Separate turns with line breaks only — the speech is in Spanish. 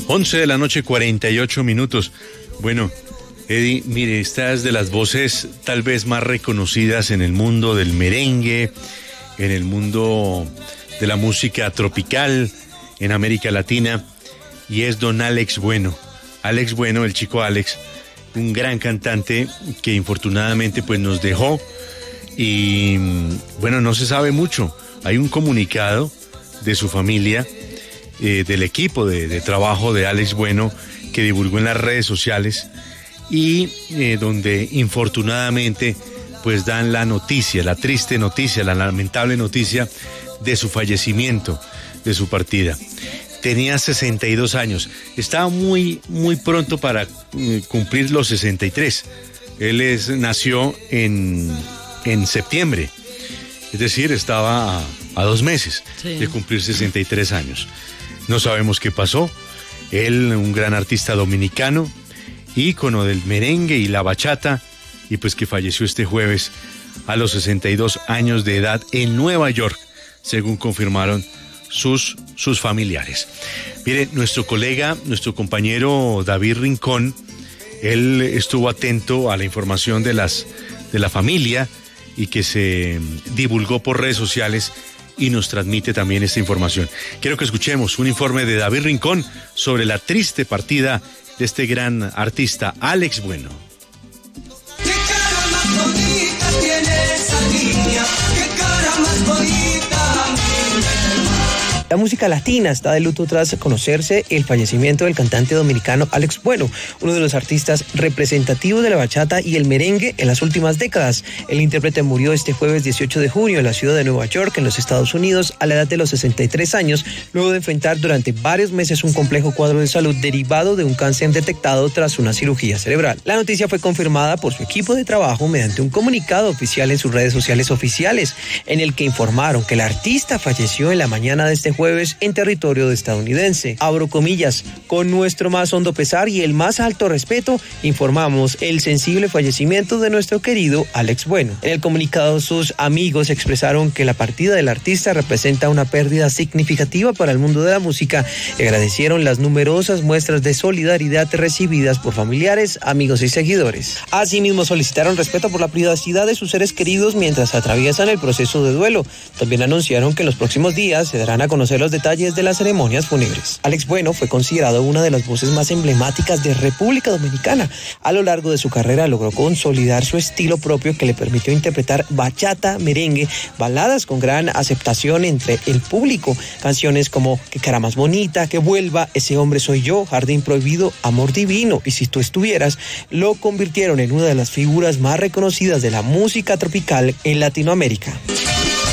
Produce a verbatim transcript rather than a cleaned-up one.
once de la noche, cuarenta y ocho minutos. Bueno, Eddie, mire, esta es de las voces tal vez más reconocidas en el mundo del merengue, en el mundo de la música tropical, en América Latina, y es don Alex Bueno. Alex Bueno, el chico Alex, un gran cantante que infortunadamente pues nos dejó, y bueno, no se sabe mucho. Hay un comunicado de su familia, eh, del equipo de, de trabajo de Alex Bueno, que divulgó en las redes sociales, y eh, donde infortunadamente pues dan la noticia, la triste noticia, la lamentable noticia de su fallecimiento, de su partida. Tenía sesenta y dos años, estaba muy, muy pronto para eh, cumplir los sesenta y tres. Él es, nació en, en septiembre, es decir, estaba a, a dos meses sí. de cumplir sesenta y tres años. No sabemos qué pasó. Él, un gran artista dominicano, ícono del merengue y la bachata, y pues que falleció este jueves a los sesenta y dos años de edad en Nueva York, según confirmaron sus, sus familiares. Mire, nuestro colega, nuestro compañero David Rincón, él estuvo atento a la información de, las, de la familia y que se divulgó por redes sociales, y nos transmite también esta información. Quiero que escuchemos un informe de David Rincón sobre la triste partida de este gran artista, Alex Bueno.
¡Qué cara más bonita tiene esa niña! ¡Qué cara más bonita, mi hermana!
La música latina está de luto tras conocerse el fallecimiento del cantante dominicano Alex Bueno, uno de los artistas representativos de la bachata y el merengue en las últimas décadas. El intérprete murió este jueves dieciocho de junio en la ciudad de Nueva York, en los Estados Unidos, a la edad de los sesenta y tres años, luego de enfrentar durante varios meses un complejo cuadro de salud derivado de un cáncer detectado tras una cirugía cerebral. La noticia fue confirmada por su equipo de trabajo mediante un comunicado oficial en sus redes sociales oficiales, en el que informaron que el artista falleció en la mañana de este jueves en territorio estadounidense. Abro comillas, con nuestro más hondo pesar y el más alto respeto, informamos el sensible fallecimiento de nuestro querido Alex Bueno. En el comunicado, sus amigos expresaron que la partida del artista representa una pérdida significativa para el mundo de la música y agradecieron las numerosas muestras de solidaridad recibidas por familiares, amigos y seguidores. Asimismo, solicitaron respeto por la privacidad de sus seres queridos mientras atraviesan el proceso de duelo. También anunciaron que en los próximos días se darán a conocer los detalles de las ceremonias fúnebres. Alex Bueno fue considerado una de las voces más emblemáticas de República Dominicana. A lo largo de su carrera logró consolidar su estilo propio que le permitió interpretar bachata, merengue, baladas con gran aceptación entre el público, canciones como Qué cara más bonita, Que vuelva, Ese hombre soy yo, Jardín prohibido, Amor divino y Si tú estuvieras, lo convirtieron en una de las figuras más reconocidas de la música tropical en Latinoamérica.